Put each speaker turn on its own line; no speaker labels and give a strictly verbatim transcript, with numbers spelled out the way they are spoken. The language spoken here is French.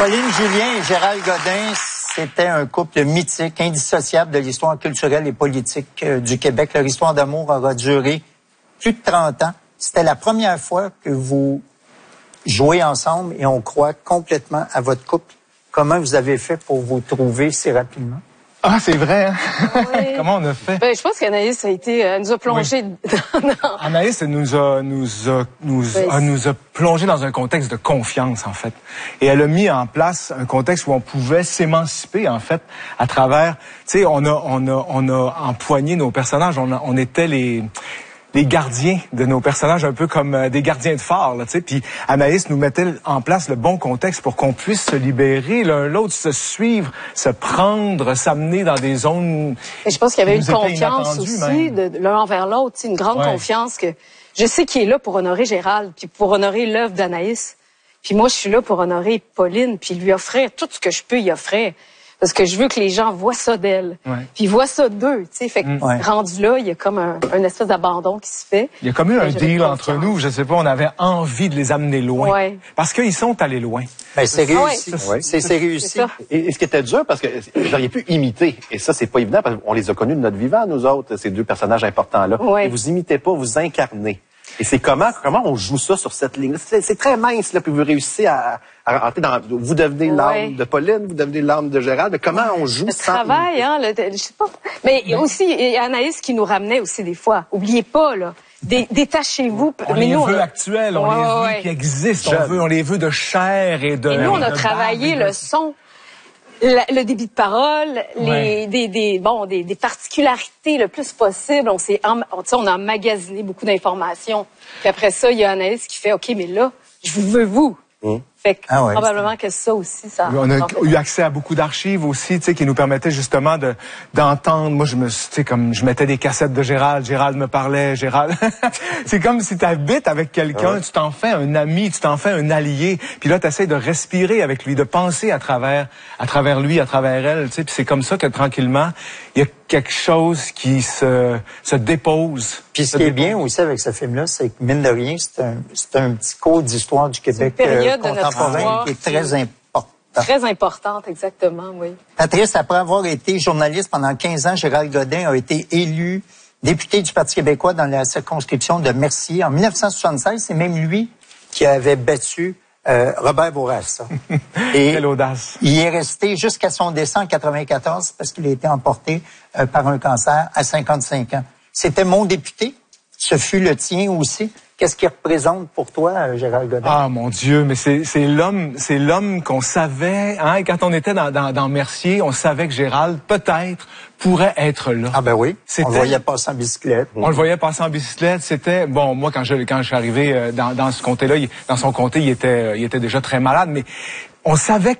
Pauline Julien et Gérald Godin, c'était un couple mythique, indissociable de l'histoire culturelle et politique du Québec. Leur histoire d'amour aura duré plus de trente ans. C'était la première fois que vous jouez ensemble et on croit complètement à votre couple. Comment vous avez fait pour vous trouver si rapidement?
Ah, c'est vrai, hein?
Oui.
Comment on a fait?
Ben, je pense qu'Anaïs a été, euh, nous a plongé
oui.
dans...
Anaïs nous a, nous a, nous
Ben,
a, nous a plongé dans un contexte de confiance, en fait. Et elle a mis en place un contexte où on pouvait s'émanciper, en fait, à travers, tu sais, on a, on a, on a empoigné nos personnages, on, a, on était les... les gardiens de nos personnages, un peu comme euh, des gardiens de phare, là, tu sais. Puis Anaïs nous mettait en place le bon contexte pour qu'on puisse se libérer l'un l'autre, se suivre, se prendre, s'amener dans des zones.
Et je pense qu'il y avait une confiance aussi de, de l'un envers l'autre, une grande ouais. confiance que je sais qu'il est là pour honorer Gérald, puis pour honorer l'œuvre d'Anaïs. Puis moi, je suis là pour honorer Pauline, puis lui offrir tout ce que je peux y offrir. Parce que je veux que les gens voient ça d'elle, ouais. puis voient ça d'eux, tu sais. Fait que ouais. rendu là, il y a comme un, un espèce d'abandon qui se fait.
Il y a comme eu un deal entre nous, je sais pas, on avait envie de les amener loin. Ouais. Parce qu'ils sont allés loin.
Ben, c'est réussi.
Ouais.
C'est, c'est réussi.
Et, et ce qui était dur, parce que vous auriez pu imiter, et ça, c'est pas évident, parce qu'on les a connus de notre vivant, nous autres, ces deux personnages importants-là. Ouais. Et vous imitez pas, vous incarnez. Et c'est comment comment on joue ça sur cette ligne. C'est, c'est très mince là, puis vous réussissez à, à rentrer dans. Vous devenez l'âme ouais. de Pauline, vous devenez l'âme de Gérald. Mais comment on joue
le
ça?
Le travail, hein, le, je sais pas. Mais oui. aussi et Anaïs qui nous ramenait aussi des fois. Oubliez pas là. Dé, détachez-vous.
On
mais
les
nous,
veut
on...
actuels, on ouais, les veut ouais. qui existent, on, veut, on les veut de chair et de.
Et nous, on a travaillé le son. La, le débit de parole, les, ouais. des, des, bon, des, des particularités le plus possible. On s'est, on, on a emmagasiné beaucoup d'informations. Puis après ça, il y a Anaïs qui fait, OK, mais là, je vous veux vous. Mmh. Fait que, ah ouais, probablement que ça aussi, ça...
On a eu accès à beaucoup d'archives aussi, tu sais, qui nous permettaient justement de, d'entendre. Moi, je me, tu sais, comme, je mettais des cassettes de Gérald, Gérald me parlait, Gérald... c'est comme si tu habites avec quelqu'un, ouais. tu t'en fais un ami, tu t'en fais un allié, puis là, tu essaies de respirer avec lui, de penser à travers, à travers lui, à travers elle, tu sais, puis c'est comme ça que, tranquillement, il y a quelque chose qui se, se dépose.
Puis ce qui est bien aussi avec ce film-là, c'est que, mine de rien, c'est un, c'est un petit cours d'histoire du Québec euh, contemporain qui est très important.
Très importante, exactement, oui.
Patrice, après avoir été journaliste pendant quinze ans, Gérald Godin a été élu député du Parti québécois dans la circonscription de Mercier en dix-neuf cent soixante-seize. C'est même lui qui avait battu euh, Robert Bourassa.
Et quelle audace.
Il est resté jusqu'à son décès en quatre-vingt-quatorze parce qu'il a été emporté euh, par un cancer à cinquante-cinq ans. C'était mon député. Ce fut le tien aussi. Qu'est-ce qu'il représente pour toi, Gérald Godin?
Ah, mon Dieu, mais c'est, c'est l'homme, c'est l'homme qu'on savait, hein, et quand on était dans, dans, dans Mercier, on savait que Gérald, peut-être, pourrait être là.
Ah ben oui, c'était, on le voyait passer en bicyclette.
On le voyait passer en bicyclette, c'était, bon, moi, quand je, quand je suis arrivé dans, dans ce comté-là, dans son comté, il était, il était déjà très malade, mais on savait